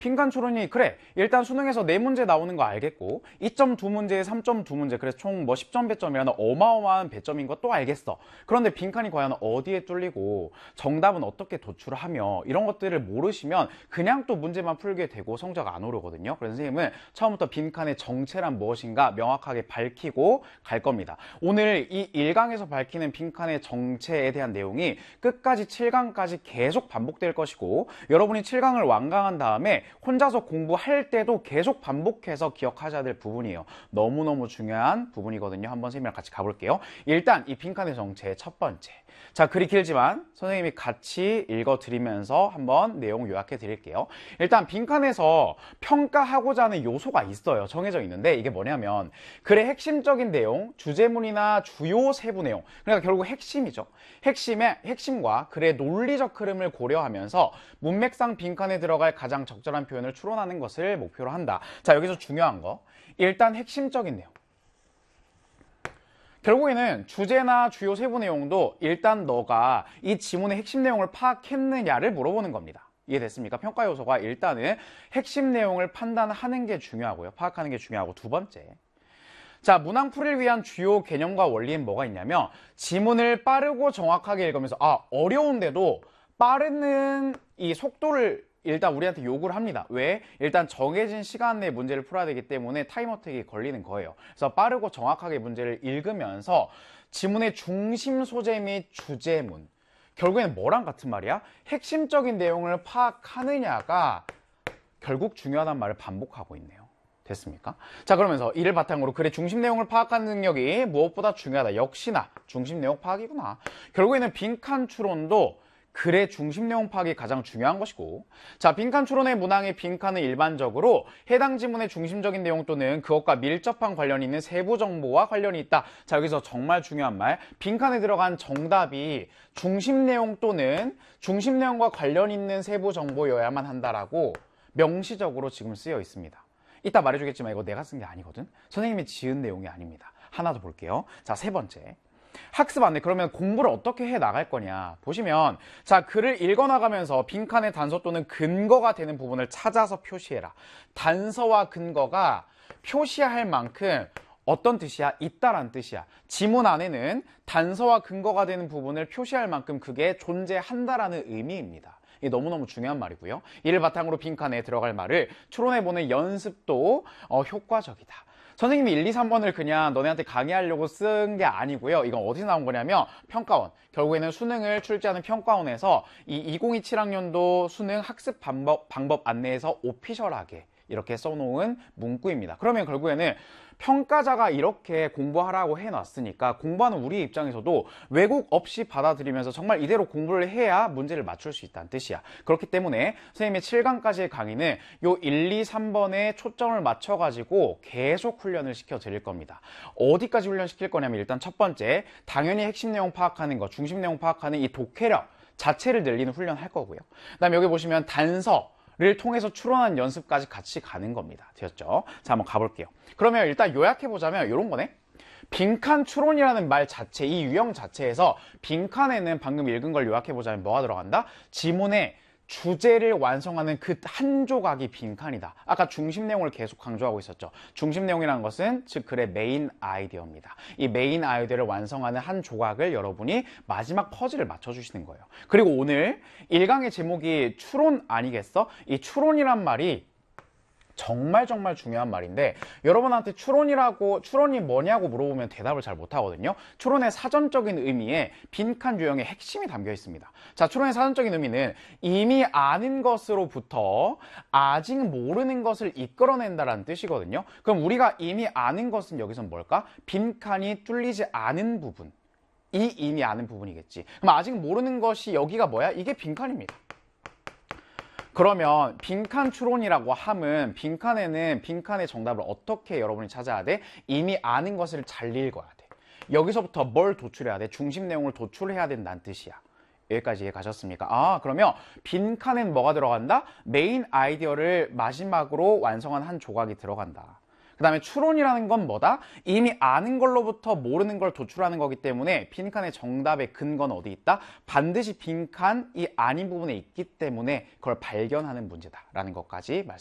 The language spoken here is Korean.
빈칸 추론이 그래 일단 수능에서 4문제 나오는 거 알겠고 2.2문제에 3.2문제 그래서 총 뭐 10점 배점이라는 어마어마한 배점인 것도 알겠어. 그런데 빈칸이 과연 어디에 뚫리고 정답은 어떻게 도출하며 이런 것들을 모르시면 그냥 또 문제만 풀게 되고 성적 안 오르거든요. 그래서 선생님은 처음부터 빈칸의 정체란 무엇인가 명확하게 밝히고 갈 겁니다. 오늘 이 1강에서 밝히는 빈칸의 정체에 대한 내용이 끝까지 7강까지 계속 반복될 것이고 여러분이 7강을 완강한 다음에 혼자서 공부할 때도 계속 반복해서 기억하셔야 될 부분이에요. 너무너무 중요한 부분이거든요. 한번 선생님이랑 같이 가볼게요. 일단 이 빈칸의 정체 첫 번째. 자, 글이 길지만 선생님이 같이 읽어드리면서 한번 내용 요약해 드릴게요. 일단 빈칸에서 평가하고자 하는 요소가 있어요. 정해져 있는데 이게 뭐냐면 글의 핵심적인 내용, 주제문이나 주요 세부 내용. 그러니까 결국 핵심이죠. 핵심과 글의 논리적 흐름을 고려하면서 문맥상 빈칸에 들어갈 가장 적절한 표현을 추론하는 것을 목표로 한다. 자, 여기서 중요한 거. 일단 핵심적인 내용. 결국에는 주제나 주요 세부 내용도 일단 너가 이 지문의 핵심 내용을 파악했느냐를 물어보는 겁니다. 이해됐습니까? 평가 요소가 일단은 핵심 내용을 판단하는 게 중요하고요. 파악하는 게 중요하고 두 번째. 자, 문항풀이를 위한 주요 개념과 원리는 뭐가 있냐면 지문을 빠르고 정확하게 읽으면서 어려운데도 빠르는 이 속도를 일단 우리한테 요구를 합니다. 왜? 일단 정해진 시간 내에 문제를 풀어야 되기 때문에 타임어택이 걸리는 거예요. 그래서 빠르고 정확하게 문제를 읽으면서 지문의 중심 소재 및 주제문 결국에는 뭐랑 같은 말이야? 핵심적인 내용을 파악하느냐가 결국 중요하다는 말을 반복하고 있네요. 됐습니까? 자, 그러면서 이를 바탕으로 글의 중심 내용을 파악하는 능력이 무엇보다 중요하다. 역시나 중심 내용 파악이구나. 결국에는 빈칸 추론도 글의 중심 내용 파악이 가장 중요한 것이고, 자, 빈칸 추론의 문항의 빈칸은 일반적으로 해당 지문의 중심적인 내용 또는 그것과 밀접한 관련이 있는 세부 정보와 관련이 있다. 자, 여기서 정말 중요한 말, 빈칸에 들어간 정답이 중심 내용 또는 중심 내용과 관련 있는 세부 정보여야만 한다라고 명시적으로 지금 쓰여 있습니다. 이따 말해주겠지만 이거 내가 쓴 게 아니거든. 선생님이 지은 내용이 아닙니다. 하나 더 볼게요. 자, 세 번째. 학습 안내. 그러면 공부를 어떻게 해 나갈 거냐 보시면, 자, 글을 읽어 나가면서 빈칸의 단서 또는 근거가 되는 부분을 찾아서 표시해라. 단서와 근거가 표시할 만큼 어떤 뜻이야? 있다란 뜻이야. 지문 안에는 단서와 근거가 되는 부분을 표시할 만큼 그게 존재한다라는 의미입니다. 이게 너무너무 중요한 말이고요. 이를 바탕으로 빈칸에 들어갈 말을 추론해보는 연습도 효과적이다. 선생님이 1, 2, 3번을 그냥 너네한테 강의하려고 쓴 게 아니고요. 이건 어디서 나온 거냐면 평가원. 결국에는 수능을 출제하는 평가원에서 이 2027 학년도 수능 학습 방법 안내에서 오피셜하게 이렇게 써놓은 문구입니다. 그러면 결국에는 평가자가 이렇게 공부하라고 해놨으니까 공부하는 우리 입장에서도 왜곡 없이 받아들이면서 정말 이대로 공부를 해야 문제를 맞출 수 있다는 뜻이야. 그렇기 때문에 선생님의 7강까지의 강의는 요 1, 2, 3번에 초점을 맞춰가지고 계속 훈련을 시켜드릴 겁니다. 어디까지 훈련시킬 거냐면 일단 첫 번째, 당연히 핵심 내용 파악하는 거, 중심 내용 파악하는 이 독해력 자체를 늘리는 훈련 할 거고요. 그 다음에 여기 보시면 단서 를 통해서 추론한 연습까지 같이 가는 겁니다. 되었죠? 자, 한번 가볼게요. 그러면 일단 요약해보자면 이런 거네. 빈칸 추론이라는 말 자체, 이 유형 자체에서 빈칸에는 방금 읽은 걸 요약해보자면 뭐가 들어간다? 지문의 주제를 완성하는 그 한 조각이 빈칸이다. 아까 중심 내용을 계속 강조하고 있었죠. 중심 내용이라는 것은 즉 글의 메인 아이디어입니다. 이 메인 아이디어를 완성하는 한 조각을 여러분이 마지막 퍼즐을 맞춰주시는 거예요. 그리고 오늘 1강의 제목이 추론 아니겠어? 이 추론이란 말이 정말 중요한 말인데 여러분한테 추론이 뭐냐고 물어보면 대답을 잘 못하거든요. 추론의 사전적인 의미에 빈칸 유형의 핵심이 담겨 있습니다. 자, 추론의 사전적인 의미는 이미 아는 것으로부터 아직 모르는 것을 이끌어낸다라는 뜻이거든요. 그럼 우리가 이미 아는 것은 여기서 뭘까? 빈칸이 뚫리지 않은 부분. 이 이미 아는 부분이겠지. 그럼 아직 모르는 것이 여기가 뭐야? 이게 빈칸입니다. 그러면 빈칸 추론이라고 함은 빈칸에는 빈칸의 정답을 어떻게 여러분이 찾아야 돼? 이미 아는 것을 잘 읽어야 돼. 여기서부터 뭘 도출해야 돼? 중심 내용을 도출해야 된다는 뜻이야. 여기까지 이해 가셨습니까? 그러면 빈칸엔 뭐가 들어간다? 메인 아이디어를 마지막으로 완성한 한 조각이 들어간다. 그 다음에 추론이라는 건 뭐다? 이미 아는 걸로부터 모르는 걸 도출하는 거기 때문에 빈칸의 정답의 근거는 어디 있다? 반드시 빈칸이 아닌 부분에 있기 때문에 그걸 발견하는 문제다라는 것까지 말씀드립니다.